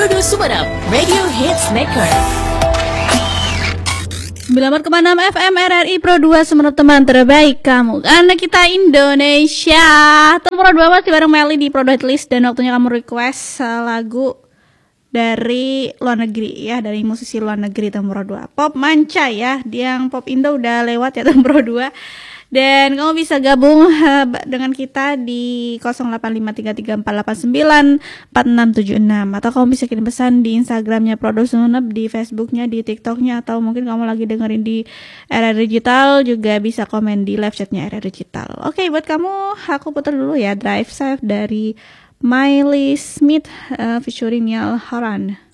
Pro 2 Sumeneb, Radio Hits Maker. 94,6 FM RRI Pro 2 Sumeneb, teman terbaik kamu. Karena kita Indonesia. Teman Pro 2 masih bareng Meli di Pro 2 List. Dan waktunya kamu request lagu dari luar negeri ya, dari musisi luar negeri teman Pro 2. Pop manca ya, yang pop Indo udah lewat ya teman Pro 2. Dan kamu bisa gabung dengan kita di 085334894676, atau kamu bisa kirim pesan di Instagramnya Pro 2 Sumeneb, di Facebooknya, di TikToknya, atau mungkin kamu lagi dengerin di RRI Digital juga bisa komen di live chatnya RRI Digital. Oke, buat kamu aku putar dulu ya Drive Safe dari Miley Smith featuring Niall Horan.